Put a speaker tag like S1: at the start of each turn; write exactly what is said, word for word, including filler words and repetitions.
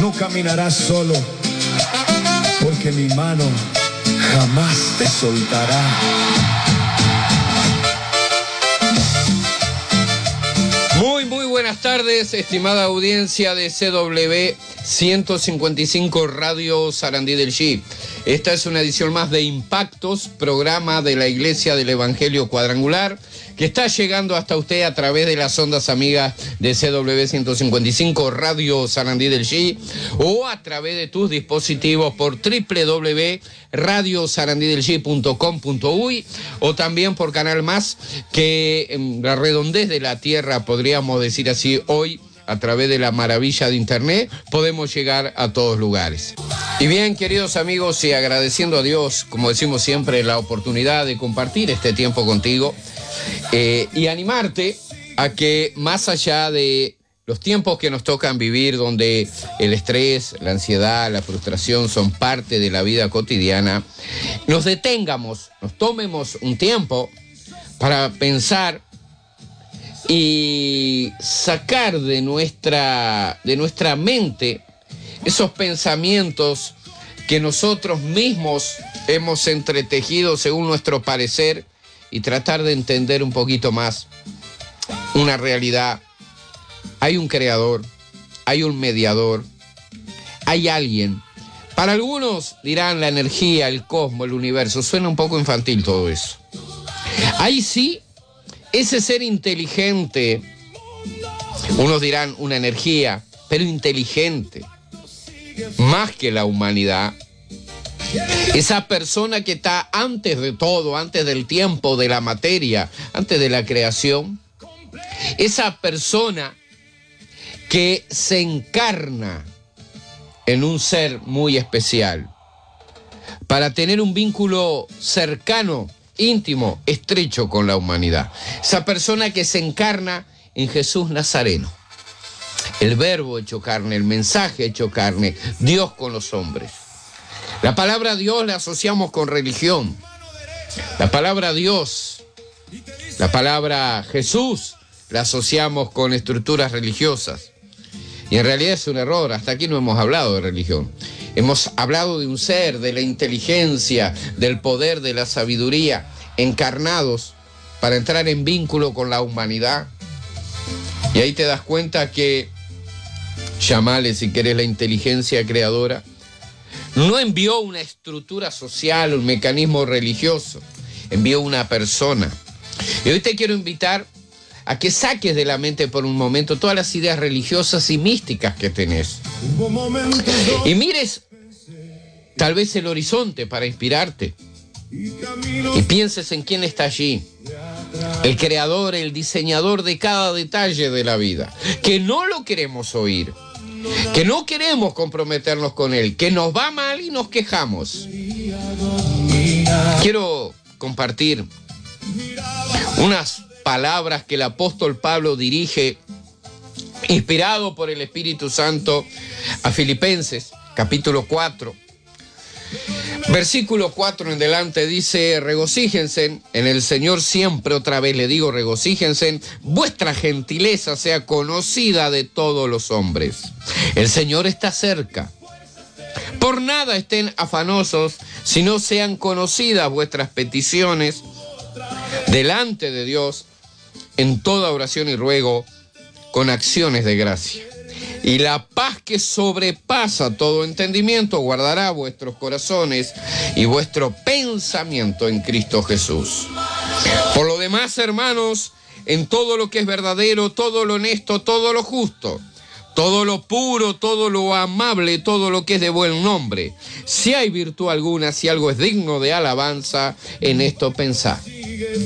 S1: no caminarás solo, porque mi mano jamás te soltará.
S2: Muy, muy buenas tardes, estimada audiencia de C W ciento cincuenta y cinco Radio Sarandí del Chi. Esta es una edición más de Impactos, programa de la Iglesia del Evangelio Cuadrangular, que está llegando hasta usted a través de las ondas amigas de C W ciento cincuenta y cinco Radio Sarandí del Chi, o a través de tus dispositivos por doble u doble u doble u punto radio sarandí del chi punto com punto uy, o también por Canal Más, que en la redondez de la tierra, podríamos decir así, hoy, a través de la maravilla de internet, podemos llegar a todos lugares. Y bien, queridos amigos, y agradeciendo a Dios, como decimos siempre, la oportunidad de compartir este tiempo contigo, eh, y animarte a que, más allá de los tiempos que nos tocan vivir, donde el estrés, la ansiedad, la frustración son parte de la vida cotidiana, nos detengamos, nos tomemos un tiempo para pensar y sacar de nuestra, de nuestra mente esos pensamientos que nosotros mismos hemos entretejido según nuestro parecer, y tratar de entender un poquito más una realidad. Hay un creador, hay un mediador, hay alguien. Para algunos dirán la energía, el cosmos, el universo. Suena un poco infantil todo eso. Ahí sí, ese ser inteligente, unos dirán una energía, pero inteligente, más que la humanidad. Esa persona que está antes de todo, antes del tiempo, de la materia, antes de la creación. Esa persona que se encarna en un ser muy especial para tener un vínculo cercano, íntimo, estrecho con la humanidad. Esa persona que se encarna en Jesús Nazareno, el verbo hecho carne, el mensaje hecho carne, Dios con los hombres. La palabra Dios la asociamos con religión. La palabra Dios, la palabra Jesús, la asociamos con estructuras religiosas. Y en realidad es un error. Hasta aquí no hemos hablado de religión. Hemos hablado de un ser, de la inteligencia, del poder, de la sabiduría, encarnados para entrar en vínculo con la humanidad. Y ahí te das cuenta que, llamale si querés la inteligencia creadora, no envió una estructura social, un mecanismo religioso, envió una persona. Y hoy te quiero invitar a que saques de la mente por un momento todas las ideas religiosas y místicas que tenés. Y mires tal vez el horizonte para inspirarte. Y pienses en quién está allí. El creador, el diseñador de cada detalle de la vida. Que no lo queremos oír. Que no queremos comprometernos con él. Que nos va mal y nos quejamos. Quiero compartir unas palabras que el apóstol Pablo dirige, inspirado por el Espíritu Santo, a Filipenses, capítulo cuatro. Versículo cuatro en delante dice: regocíjense en el Señor siempre. Otra vez le digo, regocíjense. Vuestra gentileza sea conocida de todos los hombres. El Señor está cerca. Por nada estén afanosos, sino sean conocidas vuestras peticiones delante de Dios en toda oración y ruego con acciones de gracia. Y la paz que sobrepasa todo entendimiento guardará vuestros corazones y vuestro pensamiento en Cristo Jesús. Por lo demás, hermanos, en todo lo que es verdadero, todo lo honesto, todo lo justo, todo lo puro, todo lo amable, todo lo que es de buen nombre, si hay virtud alguna, si algo es digno de alabanza, en esto pensad.